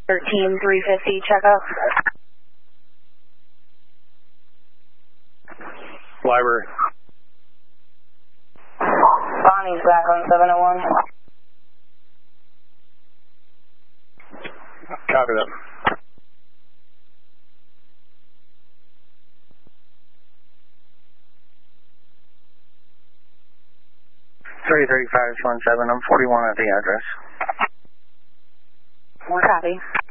13350, check out. Library. Bonnie's back on 701. Copy that. I'm 41 at the address. More copy.